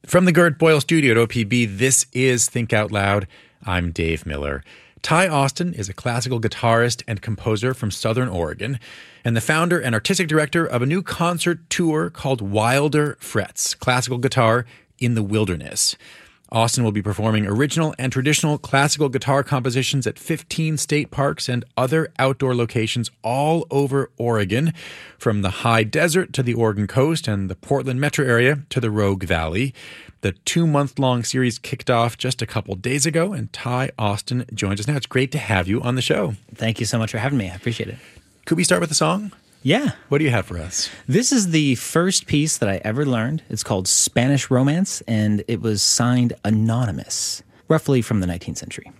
From the Gert Boyle studio at OPB, this is Think Out Loud. I'm Dave Miller. Ty Austin is a classical guitarist and composer from Southern Oregon, and the founder and artistic director of a new concert tour called Wilder Frets, Classical Guitar in the Wilderness. Austin will be performing original and traditional classical guitar compositions at 15 state parks and other outdoor locations all over Oregon, from the high desert to the Oregon coast and the Portland metro area to the Rogue Valley. The 2-month-long series kicked off just a couple days ago, and Ty Austin joins us now. It's great to have you on the show. Thank you so much for having me. I appreciate it. Could we start with a song? Yeah. What do you have for us? This is the first piece that I ever learned. It's called Spanish Romance, and it was signed Anonymous, roughly from the 19th century.